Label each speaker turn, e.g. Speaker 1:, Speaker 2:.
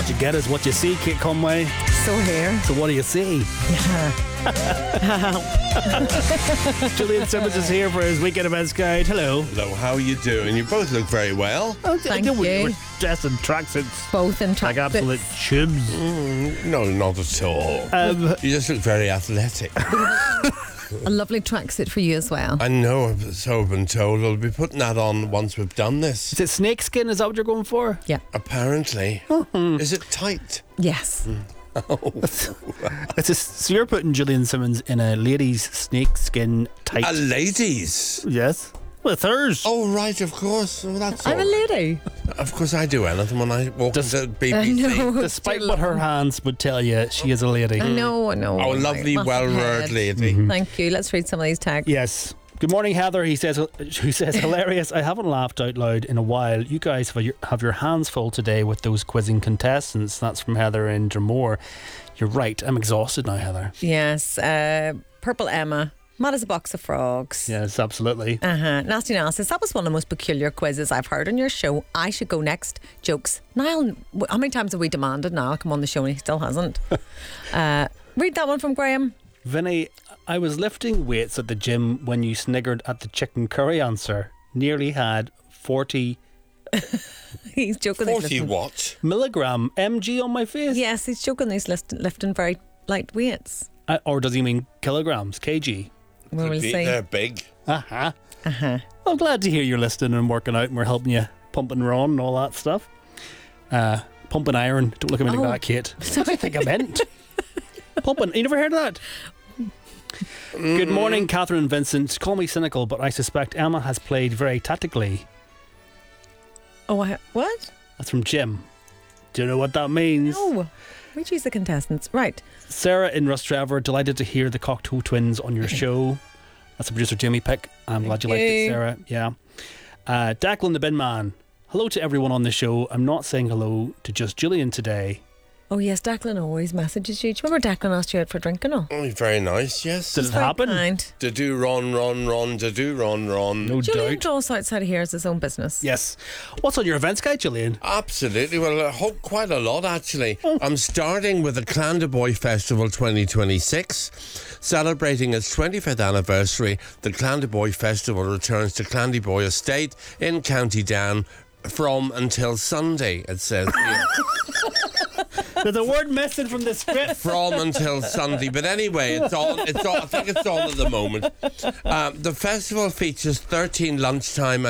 Speaker 1: What you get is what you see, Kate Conway.
Speaker 2: So here.
Speaker 1: So what do you see? Gillian Simmons is here for his weekend events guide. Hello.
Speaker 3: Hello, how are you doing? You both look very well.
Speaker 2: Thank you.
Speaker 1: We're dressed in tracksuits.
Speaker 2: Both in
Speaker 1: Like
Speaker 2: tracksuits.
Speaker 1: absolute tubes.
Speaker 3: No, not at all. You just look very athletic.
Speaker 2: A lovely tracksuit for you as well.
Speaker 3: I know, so I've been told. We'll be putting that on once we've done this.
Speaker 1: Is it snakeskin? Is that what you're going for?
Speaker 2: Yeah.
Speaker 3: Apparently. Is it tight?
Speaker 2: Yes.
Speaker 1: So you're putting Gillian Simmons in a lady's snakeskin tight.
Speaker 3: A ladies?
Speaker 1: Yes. With hers.
Speaker 3: Oh, right, of course. Oh, that's
Speaker 2: I'm a
Speaker 3: all.
Speaker 2: lady.
Speaker 3: Of course, I do anything when I walk into BBC.
Speaker 2: No,
Speaker 1: Despite what her hands would tell you, she is a lady.
Speaker 2: I know.
Speaker 3: Oh, lovely,
Speaker 2: Massive
Speaker 3: well-reared
Speaker 2: head.
Speaker 3: lady.
Speaker 2: Thank you. Let's read some of these tags.
Speaker 1: Yes. Good morning, Heather. Who says hilarious. I haven't laughed out loud in a while. You guys have your hands full today with those quizzing contestants. That's from Heather in Dromore. You're right. I'm exhausted now, Heather.
Speaker 2: Yes. Purple Emma. Mad as a box of frogs.
Speaker 1: Yes, absolutely.
Speaker 2: Nasty Nasty. That was one of the most peculiar quizzes I've heard on your show. I should go next. Jokes. Niall, how many times have we demanded Niall come on the show and he still hasn't? Read that one from Graham.
Speaker 1: Vinny, I was lifting weights at the gym when you sniggered at the chicken curry answer. Nearly had 40
Speaker 2: He's joking.
Speaker 3: 40 what?
Speaker 1: milligram mg on my face.
Speaker 2: Yes, he's joking. He's lifting very light weights.
Speaker 1: Or does he mean kilograms, kg?
Speaker 2: We will see.
Speaker 3: They're big.
Speaker 1: I'm glad to hear you're listening and working out and we're helping you pump and run and all that stuff. Pumping iron. Don't look at me like that, Kate. What do you think I meant? Pumping. You never heard of that? Good morning, Catherine Vincent. Call me cynical, but I suspect Emma has played very tactically.
Speaker 2: Oh, what?
Speaker 1: That's from Jim. Do you know what that means?
Speaker 2: No. We choose the contestants. Right.
Speaker 1: Sarah in Rostrevor, delighted to hear the Cocteau Twins on your show. That's the producer Jamie pick. I'm glad you liked it, Sarah. Yeah. Declan the Bin Man. Hello to everyone on the show. I'm not saying hello to just Gillian today.
Speaker 2: Oh, yes, Declan always messages you. Do you remember Declan asked you out for a drink and all?
Speaker 3: Oh, very nice, yes.
Speaker 1: Did it happen?
Speaker 3: To do run, to do run.
Speaker 1: No
Speaker 2: Julian
Speaker 1: doubt.
Speaker 2: draws outside of here as his own business.
Speaker 1: Yes. What's on your events guide, Gillian?
Speaker 3: Absolutely. Well, I hope quite a lot, actually. I'm starting with the Clandaboy Festival 2026. Celebrating its 25th anniversary, the Clandaboy Festival returns to Clandaboy Estate in County Down from until Sunday, it says here.
Speaker 1: There's a word missing from the script.
Speaker 3: From until Sunday, but anyway, it's all. I think it's on at the moment. The festival features 13 lunchtime